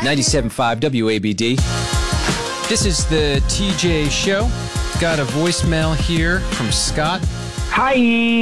97.5 WABD. This is the TJ Show. Got a voicemail here from Scott. Hi,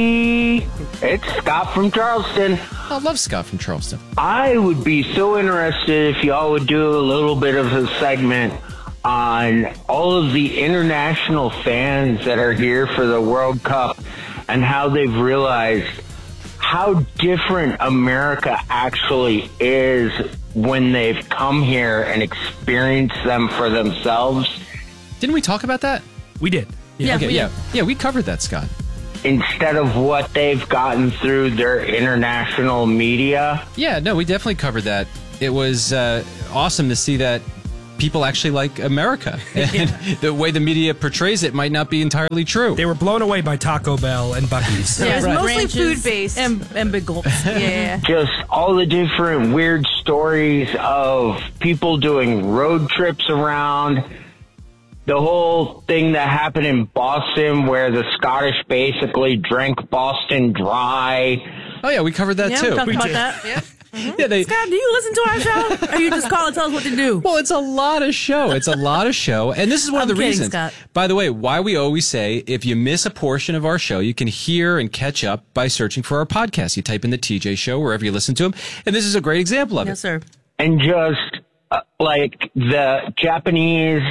it's Scott from Charleston. I love Scott from Charleston. I would be so interested if y'all would do a little bit of a segment on all of the international fans that are here for the World Cup and how they've realized how different America actually is when they've come here and experienced them for themselves. Didn't we talk about that? We did. Yeah, we covered that, Scott. Instead of what they've gotten through their international media. Yeah, no, we definitely covered that. It was awesome to see that people actually like America. And the way the media portrays it might not be entirely true. They were blown away by Taco Bell and Buc-ee's. Yeah, it's Right. mostly food-based. And big gulps. Yeah. Just all the different weird stories of people doing road trips around. The whole thing that happened in Boston where the Scottish basically drank Boston dry. Oh, yeah, we covered that Yeah, too. we talked We about did. that. Yeah. Yeah, Scott, do you listen to our show? Or you just call and tell us what to do? Well, it's a lot of show. It's a lot of show. And this is one of the kidding, reasons. Scott. By the way, why we always say if you miss a portion of our show, you can hear and catch up by searching for our podcast. You type in the TJ Show wherever you listen to them. And this is a great example of Yes, it. sir. And just like the Japanese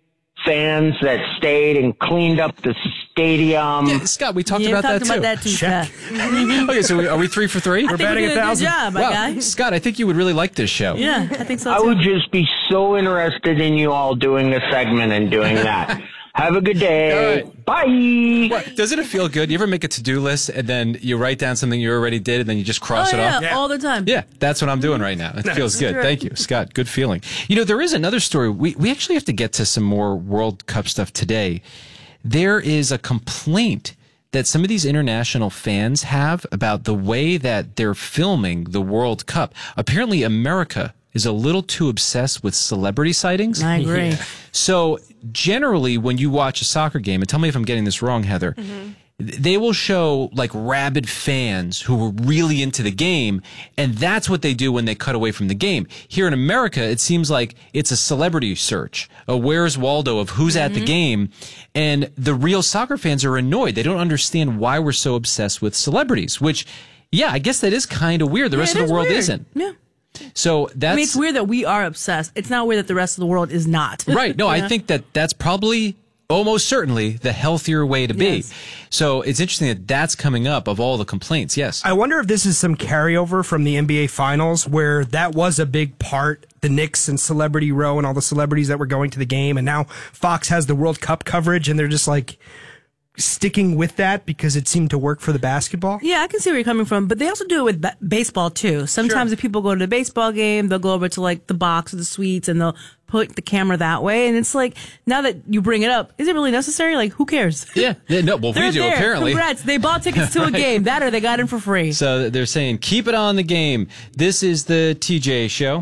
fans that stayed and cleaned up the stadium. Yeah, Scott, we talked Yeah, about that talked too. about that too, Check. Scott. Okay, so are we 3 for 3? I think batting we did a good 1,000. job, my Wow, guy. Scott, I think you would really like this show. Yeah, I think so I too. would just be so interested in you all doing a segment and doing that. Have a good day. All right. Bye. What, doesn't it feel good? You ever make a to-do list and then you write down something you already did and then you just cross it off? all the time. Yeah, that's what I'm doing right now. It feels good. Right. Thank you, Scott. Good feeling. You know, there is another story. We actually have to get to some more World Cup stuff today. There is a complaint that some of these international fans have about the way that they're filming the World Cup. Apparently, America is a little too obsessed with celebrity sightings. I agree. So generally, when you watch a soccer game, and tell me if I'm getting this wrong, Heather, they will show like rabid fans who were really into the game, and that's what they do when they cut away from the game. Here in America, it seems like it's a celebrity search, a Where's Waldo of who's at the game, and the real soccer fans are annoyed. They don't understand why we're so obsessed with celebrities, which, yeah, I guess that is kind of weird. The rest Yeah, of it the world weird. isn't. Yeah. So that's I mean, it's weird that we are obsessed. It's not weird that the rest of the world is not. right. No, I Yeah. think that's probably almost certainly the healthier way to be. Yes. So it's interesting that that's coming up of all the complaints. Yes. I wonder if this is some carryover from the NBA Finals where that was a big part, the Knicks and Celebrity Row and all the celebrities that were going to the game. And now Fox has the World Cup coverage and they're just like sticking with that because it seemed to work for the basketball. Yeah, I can see where you're coming from, but they also do it with baseball too. Sometimes if people go to the baseball game, they'll go over to like the box or the suites and they'll put the camera that way. And it's like, now that you bring it up, is it really necessary? Like, who cares? Yeah. No, well, They're we do there. apparently. Congrats. They bought tickets to a game. That or they got in for free. So they're saying, keep it on the game. This is the TJ Show.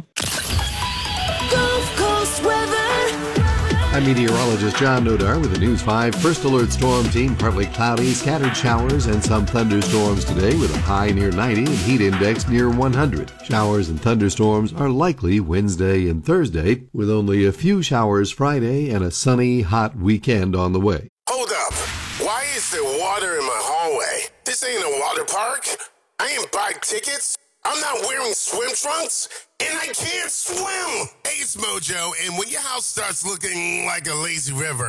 Gulf Coast weather. I'm meteorologist John Nodar with the News 5 First Alert Storm Team. Partly cloudy, scattered showers, and some thunderstorms today with a high near 90 and heat index near 100. Showers and thunderstorms are likely Wednesday and Thursday, with only a few showers Friday and a sunny, hot weekend on the way. Hold up. Why is there water in my hallway? This ain't a water park. I ain't buy tickets. I'm not wearing swim trunks, and I can't swim. Hey, it's Mojo, and when your house starts looking like a lazy river,